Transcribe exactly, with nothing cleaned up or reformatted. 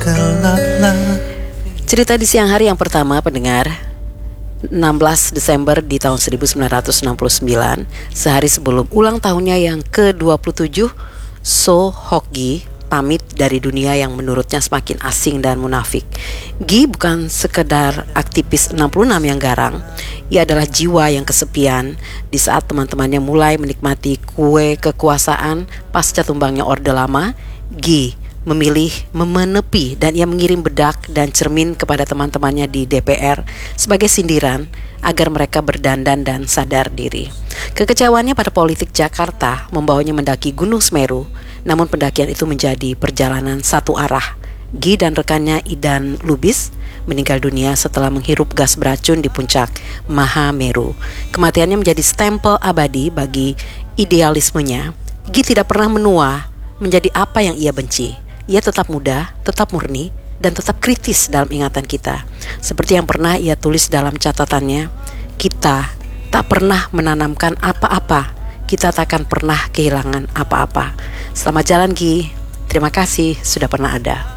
Cerita di siang hari yang pertama, pendengar, enam belas Desember di tahun seribu sembilan ratus enam puluh sembilan, sehari sebelum ulang tahunnya yang ke dua puluh tujuh, So Hok-gi pamit dari dunia yang menurutnya semakin asing dan munafik. Gi bukan sekedar aktivis enam puluh enam yang garang, ia adalah jiwa yang kesepian di saat teman-temannya mulai menikmati kue kekuasaan pasca tumbangnya Orde Lama. Gi memilih memenepi dan ia mengirim bedak dan cermin kepada teman-temannya di D P R sebagai sindiran agar mereka berdandan dan sadar diri. Kekecewaannya pada politik Jakarta membawanya mendaki Gunung Semeru, namun pendakian itu menjadi perjalanan satu arah. Gi dan rekannya Idan Lubis meninggal dunia setelah menghirup gas beracun di puncak Mahameru. Kematiannya menjadi stempel abadi bagi idealismenya. Gi tidak pernah menua menjadi apa yang ia benci. Ia tetap muda, tetap murni, dan tetap kritis dalam ingatan kita. Seperti yang pernah ia tulis dalam catatannya, kita tak pernah menanamkan apa-apa, kita tak akan pernah kehilangan apa-apa. Selamat jalan Gi, terima kasih sudah pernah ada.